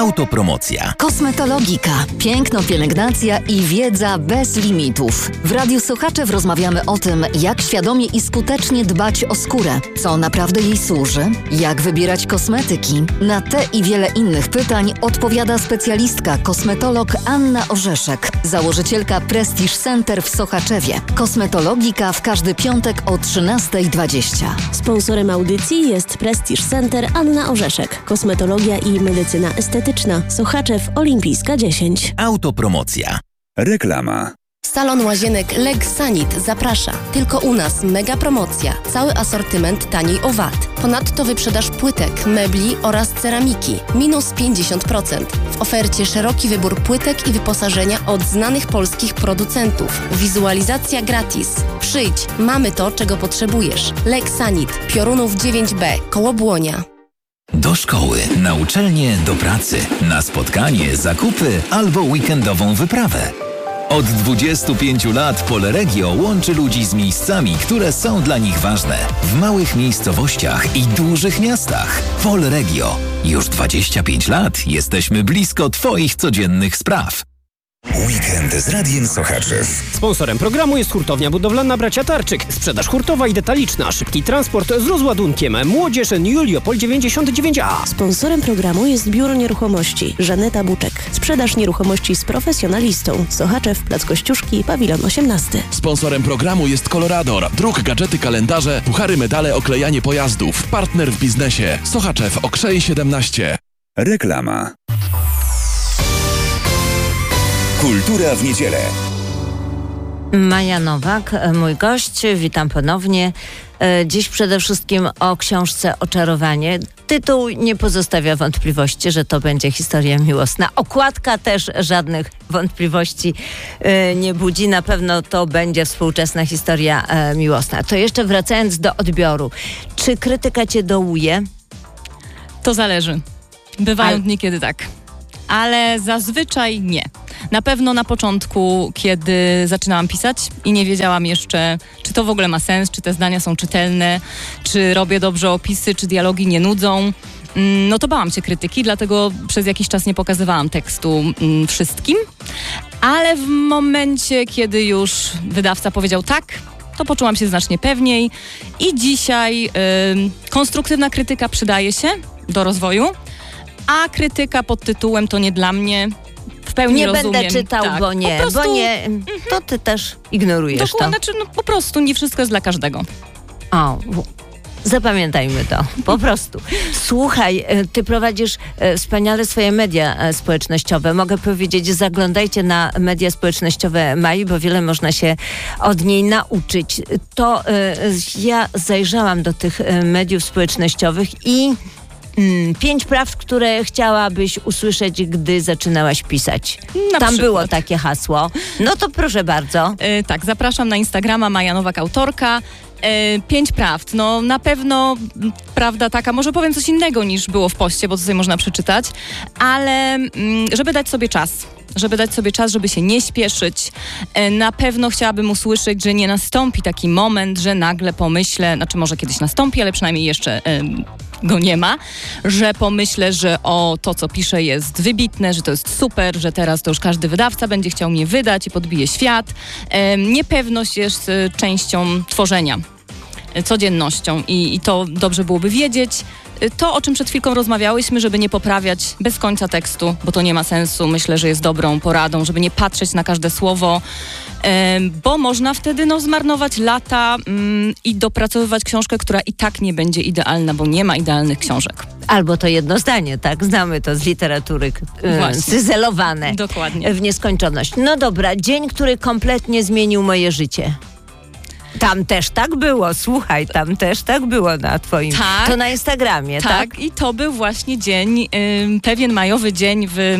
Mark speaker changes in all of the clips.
Speaker 1: Autopromocja.
Speaker 2: Kosmetologika. Piękno, pielęgnacja i wiedza bez limitów. W Radiu Sochaczew rozmawiamy o tym, jak świadomie i skutecznie dbać o skórę, co naprawdę jej służy, jak wybierać kosmetyki. Na te i wiele innych pytań odpowiada specjalistka, kosmetolog Anna Orzeszek, założycielka Prestige Center w Sochaczewie. Kosmetologika w każdy piątek o 13:20.
Speaker 3: Sponsorem audycji jest Prestige Center Anna Orzeszek. Kosmetologia i medycyna estetyczna. Sochaczew Olimpijska 10.
Speaker 1: Autopromocja.
Speaker 4: Reklama.
Speaker 5: Salon Łazienek Legsanit zaprasza. Tylko u nas mega promocja. Cały asortyment taniej o VAT. Ponadto wyprzedaż płytek, mebli oraz ceramiki. Minus 50%. W ofercie szeroki wybór płytek i wyposażenia od znanych polskich producentów. Wizualizacja gratis. Przyjdź, mamy to, czego potrzebujesz. Legsanit, Piorunów 9B, koło Błonia.
Speaker 1: Do szkoły, na uczelnię, do pracy, na spotkanie, zakupy albo weekendową wyprawę. Od 25 lat Polregio łączy ludzi z miejscami, które są dla nich ważne. W małych miejscowościach i dużych miastach. Polregio. Już 25 lat jesteśmy blisko Twoich codziennych spraw.
Speaker 4: Weekend z Radiem Sochaczew.
Speaker 6: Sponsorem programu jest hurtownia budowlana Bracia Tarczyk. Sprzedaż hurtowa i detaliczna. Szybki transport z rozładunkiem. Młodzież Juliopol 99A.
Speaker 3: Sponsorem programu jest Biuro Nieruchomości Żaneta Buczek. Sprzedaż nieruchomości z profesjonalistą. Sochaczew, Plac Kościuszki, Pawilon 18.
Speaker 7: Sponsorem programu jest Colorador. Druk, gadżety, kalendarze, puchary, medale, oklejanie pojazdów. Partner w biznesie. Sochaczew, Okrzej 17.
Speaker 4: Reklama. Kultura w niedzielę.
Speaker 8: Maja Nowak, mój gość. Witam ponownie. Dziś przede wszystkim o książce Oczarowanie. Tytuł nie pozostawia wątpliwości, że to będzie historia miłosna. Okładka też żadnych wątpliwości nie budzi. Na pewno to będzie współczesna historia miłosna. To jeszcze wracając do odbioru. Czy krytyka cię dołuje?
Speaker 9: To zależy. Bywają dni, kiedy tak. Ale zazwyczaj nie. Na pewno na początku, kiedy zaczynałam pisać i nie wiedziałam jeszcze, czy to w ogóle ma sens, czy te zdania są czytelne, czy robię dobrze opisy, czy dialogi nie nudzą, no to bałam się krytyki, dlatego przez jakiś czas nie pokazywałam tekstu wszystkim. Ale w momencie, kiedy już wydawca powiedział tak, to poczułam się znacznie pewniej i dzisiaj konstruktywna krytyka przydaje się do rozwoju, a krytyka pod tytułem to nie dla mnie. W pełni
Speaker 8: nie
Speaker 9: rozumiem.
Speaker 8: Będę czytał,
Speaker 9: tak.
Speaker 8: bo nie, to ty też ignorujesz to.
Speaker 9: Znaczy, po prostu nie wszystko jest dla każdego.
Speaker 8: O, zapamiętajmy to, po prostu. Słuchaj, ty prowadzisz wspaniale swoje media społecznościowe. Mogę powiedzieć, zaglądajcie na media społecznościowe Mai, bo wiele można się od niej nauczyć. To ja zajrzałam do tych mediów społecznościowych i 5 prawd, które chciałabyś usłyszeć, gdy zaczynałaś pisać. Tam było takie hasło. No to proszę bardzo.
Speaker 9: Tak, zapraszam na Instagrama Maja Nowak autorka. 5 prawd. No na pewno prawda taka, może powiem coś innego niż było w poście, bo tutaj można przeczytać, ale żeby dać sobie czas. Żeby się nie śpieszyć. Na pewno chciałabym usłyszeć, że nie nastąpi taki moment, że nagle pomyślę, znaczy może kiedyś nastąpi, ale przynajmniej jeszcze go nie ma, że pomyślę, że to, co piszę, jest wybitne, że to jest super, że teraz to już każdy wydawca będzie chciał mnie wydać i podbije świat. Niepewność jest częścią tworzenia, codziennością i to dobrze byłoby wiedzieć. To, o czym przed chwilką rozmawiałyśmy, żeby nie poprawiać bez końca tekstu, bo to nie ma sensu, myślę, że jest dobrą poradą, żeby nie patrzeć na każde słowo, bo można wtedy zmarnować lata i dopracowywać książkę, która i tak nie będzie idealna, bo nie ma idealnych książek.
Speaker 8: Albo to jedno zdanie, tak? Znamy to z literatury, cyzelowane.
Speaker 9: Dokładnie.
Speaker 8: W nieskończoność. No dobra, dzień, który kompletnie zmienił moje życie. Tam też tak było, słuchaj, tam też tak było na twoim...
Speaker 9: Tak,
Speaker 8: to na Instagramie, tak?
Speaker 9: Tak, i to był właśnie dzień, pewien majowy dzień w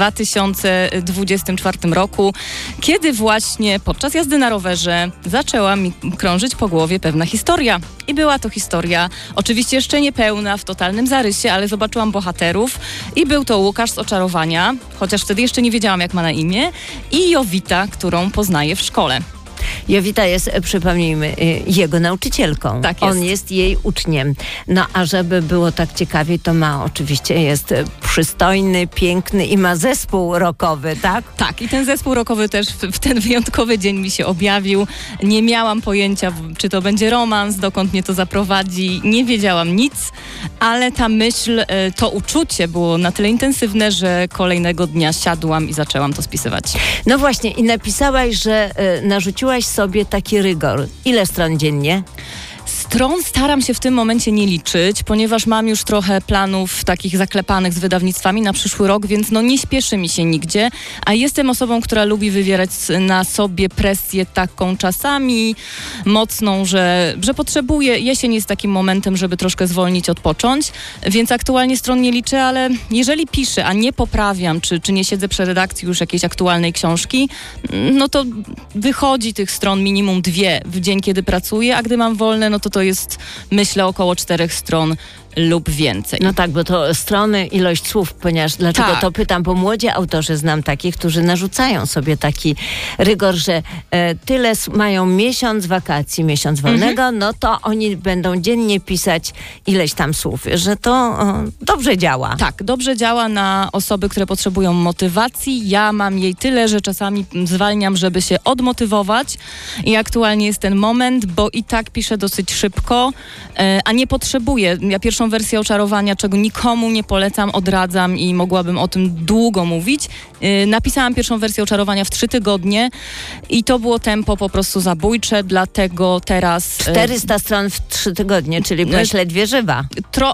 Speaker 9: 2024 roku, kiedy właśnie podczas jazdy na rowerze zaczęła mi krążyć po głowie pewna historia. I była to historia, oczywiście jeszcze niepełna, w totalnym zarysie, ale zobaczyłam bohaterów i był to Łukasz z Oczarowania, chociaż wtedy jeszcze nie wiedziałam, jak ma na imię, i Jowita, którą poznaję w szkole.
Speaker 8: Jowita jest, przypomnijmy, jego nauczycielką.
Speaker 9: Tak jest.
Speaker 8: On jest jej uczniem. No a żeby było tak ciekawiej, to ma oczywiście jest przystojny, piękny i ma zespół rockowy, tak?
Speaker 9: Tak, i ten zespół rockowy też w ten wyjątkowy dzień mi się objawił. Nie miałam pojęcia, czy to będzie romans, dokąd mnie to zaprowadzi. Nie wiedziałam nic, ale ta myśl, to uczucie było na tyle intensywne, że kolejnego dnia siadłam i zaczęłam to spisywać.
Speaker 8: No właśnie, i napisałaś, że narzuciłaś sobie taki rygor. Ile stron dziennie?
Speaker 9: Stron staram się w tym momencie nie liczyć, ponieważ mam już trochę planów takich zaklepanych z wydawnictwami na przyszły rok, więc nie śpieszy mi się nigdzie, a jestem osobą, która lubi wywierać na sobie presję taką czasami mocną, że potrzebuję. Jesień jest takim momentem, żeby troszkę zwolnić, odpocząć, więc aktualnie stron nie liczę, ale jeżeli piszę, a nie poprawiam, czy nie siedzę przy redakcji już jakiejś aktualnej książki, no to wychodzi tych stron minimum 2 w dzień, kiedy pracuję, a gdy mam wolne, no to jest, myślę, około 4 stron lub więcej.
Speaker 8: No tak, bo to strony, ilość słów, ponieważ dlaczego to pytam, bo młodzi autorzy znam takich, którzy narzucają sobie taki rygor, że tyle mają miesiąc wakacji, miesiąc wolnego, no to oni będą dziennie pisać ileś tam słów, że to dobrze działa.
Speaker 9: Tak, dobrze działa na osoby, które potrzebują motywacji. Ja mam jej tyle, że czasami zwalniam, żeby się odmotywować i aktualnie jest ten moment, bo i tak piszę dosyć szybko, a nie potrzebuję. Ja pierwszą wersję Oczarowania, czego nikomu nie polecam, odradzam i mogłabym o tym długo mówić. Napisałam pierwszą wersję Oczarowania w 3 tygodnie i to było tempo po prostu zabójcze, dlatego teraz...
Speaker 8: 400 stron w 3 tygodnie, czyli byłaś ledwie żywa.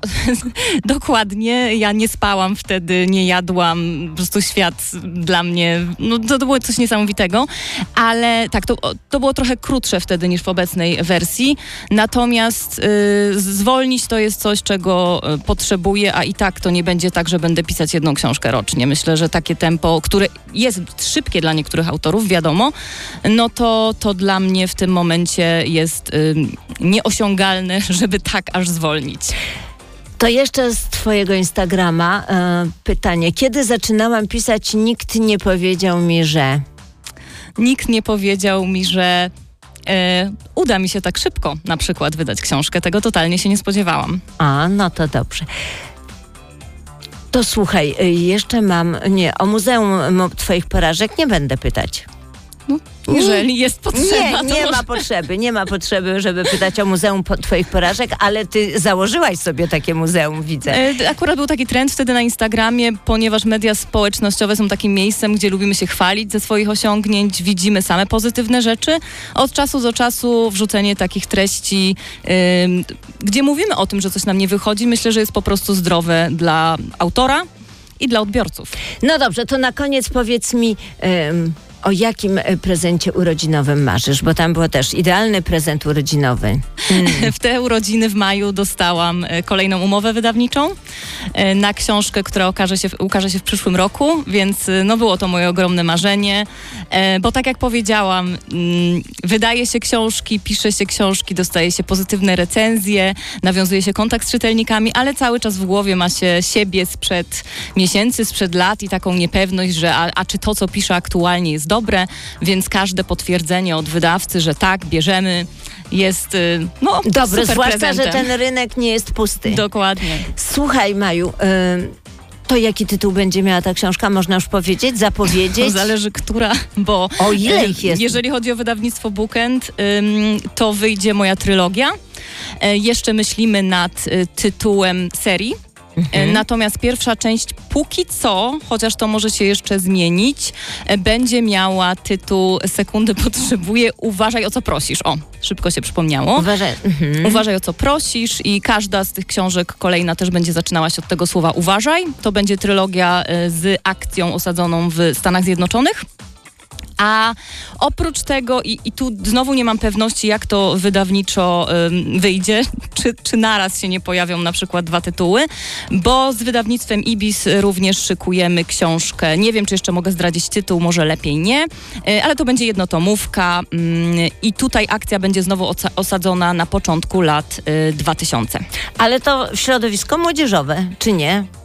Speaker 9: Dokładnie. Ja nie spałam wtedy, nie jadłam. Po prostu świat dla mnie... No to było coś niesamowitego. Ale tak, to było trochę krótsze wtedy niż w obecnej wersji. Natomiast zwolnić to jest coś, czego potrzebuję, a i tak to nie będzie tak, że będę pisać 1 książkę rocznie. Myślę, że takie tempo, które jest szybkie dla niektórych autorów, wiadomo, no to dla mnie w tym momencie jest nieosiągalne, żeby tak aż zwolnić.
Speaker 8: To jeszcze z twojego Instagrama pytanie. Kiedy zaczynałam pisać, nikt nie powiedział mi, że...
Speaker 9: Nikt nie powiedział mi, że uda mi się tak szybko na przykład wydać książkę. Tego totalnie się nie spodziewałam.
Speaker 8: A, no to dobrze. To słuchaj, jeszcze o Muzeum Twoich Porażek nie będę pytać.
Speaker 9: Jeżeli jest potrzeba.
Speaker 8: Nie ma potrzeby, żeby pytać o Muzeum Twoich Porażek, ale ty założyłaś sobie takie muzeum, widzę.
Speaker 9: Akurat był taki trend wtedy na Instagramie, ponieważ media społecznościowe są takim miejscem, gdzie lubimy się chwalić ze swoich osiągnięć, widzimy same pozytywne rzeczy. Od czasu do czasu wrzucenie takich treści, gdzie mówimy o tym, że coś nam nie wychodzi, myślę, że jest po prostu zdrowe dla autora i dla odbiorców.
Speaker 8: No dobrze, to na koniec powiedz mi... O jakim prezencie urodzinowym marzysz? Bo tam był też idealny prezent urodzinowy.
Speaker 9: W te urodziny w maju dostałam kolejną umowę wydawniczą na książkę, która ukaże się w przyszłym roku, więc było to moje ogromne marzenie. Bo tak jak powiedziałam, wydaje się książki, pisze się książki, dostaje się pozytywne recenzje, nawiązuje się kontakt z czytelnikami, ale cały czas w głowie ma się siebie sprzed miesięcy, sprzed lat i taką niepewność, że czy to, co piszę aktualnie jest dobre, więc każde potwierdzenie od wydawcy, że tak, bierzemy, jest
Speaker 8: dobre,
Speaker 9: super
Speaker 8: zwłaszcza,
Speaker 9: prezentem.
Speaker 8: że ten rynek nie jest pusty.
Speaker 9: Dokładnie.
Speaker 8: Słuchaj, Maju, to jaki tytuł będzie miała ta książka? Można już powiedzieć, zapowiedzieć?
Speaker 9: Zależy, która, bo
Speaker 8: o ile ich jest?
Speaker 9: Jeżeli chodzi o wydawnictwo Bookend, to wyjdzie moja trylogia. Jeszcze myślimy nad tytułem serii. Natomiast pierwsza część póki co, chociaż to może się jeszcze zmienić, będzie miała tytuł Sekundy potrzebuję, uważaj o co prosisz. O, szybko się przypomniało. Uważaj o co prosisz i każda z tych książek kolejna też będzie zaczynała się od tego słowa uważaj. To będzie trylogia z akcją osadzoną w Stanach Zjednoczonych. A oprócz tego, i tu znowu nie mam pewności, jak to wydawniczo wyjdzie, czy naraz się nie pojawią na przykład 2 tytuły, bo z wydawnictwem Ibis również szykujemy książkę. Nie wiem, czy jeszcze mogę zdradzić tytuł, może lepiej nie, ale to będzie jednotomówka i tutaj akcja będzie znowu osadzona na początku lat 2000.
Speaker 8: Ale to środowisko młodzieżowe, czy nie?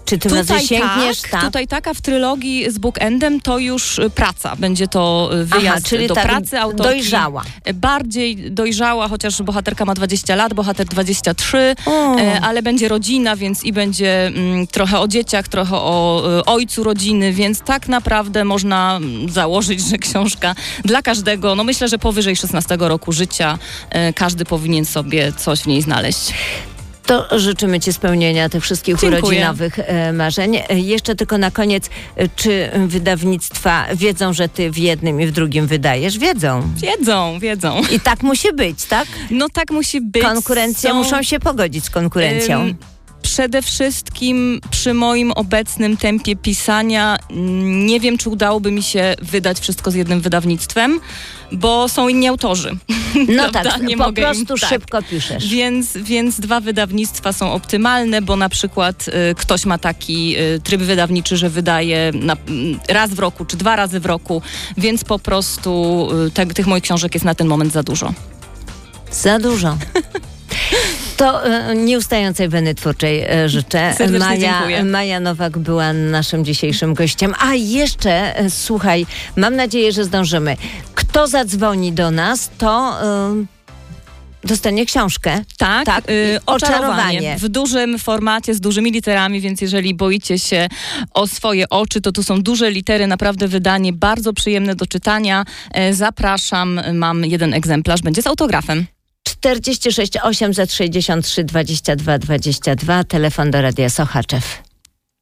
Speaker 8: Czy tym razem sięgniesz?
Speaker 9: Tutaj taka w trylogii z Bookendem to już praca. Będzie to wyjazd
Speaker 8: czyli
Speaker 9: do
Speaker 8: tak
Speaker 9: pracy autorki.
Speaker 8: dojrzała.
Speaker 9: Bardziej dojrzała, chociaż bohaterka ma 20 lat, bohater 23, ale będzie rodzina, więc i będzie trochę o dzieciach, trochę o ojcu rodziny, więc tak naprawdę można założyć, że książka dla każdego, no myślę, że powyżej 16 roku życia każdy powinien sobie coś w niej znaleźć.
Speaker 8: To życzymy Ci spełnienia tych wszystkich urodzinowych marzeń. Jeszcze tylko na koniec, czy wydawnictwa wiedzą, że Ty w jednym i w drugim wydajesz? Wiedzą.
Speaker 9: Wiedzą.
Speaker 8: I tak musi być, tak?
Speaker 9: No tak musi być.
Speaker 8: Muszą się pogodzić z konkurencją.
Speaker 9: Przede wszystkim przy moim obecnym tempie pisania nie wiem, czy udałoby mi się wydać wszystko z jednym wydawnictwem, bo są inni autorzy.
Speaker 8: No tak, nie po prostu szybko piszesz.
Speaker 9: Więc 2 wydawnictwa są optymalne, bo na przykład ktoś ma taki tryb wydawniczy, że wydaje raz w roku, czy 2 razy w roku, więc po prostu tych moich książek jest na ten moment za dużo.
Speaker 8: Za dużo. To nieustającej weny twórczej życzę.
Speaker 9: Dziękuję.
Speaker 8: Maja Nowak była naszym dzisiejszym gościem. A jeszcze, słuchaj, mam nadzieję, że zdążymy. Kto zadzwoni do nas, to dostanie książkę.
Speaker 9: Tak. Oczarowanie. W dużym formacie, z dużymi literami, więc jeżeli boicie się o swoje oczy, to tu są duże litery, naprawdę wydanie bardzo przyjemne do czytania. Zapraszam, mam 1 egzemplarz, będzie z autografem.
Speaker 8: 46 863 22 22, telefon do Radia Sochaczew.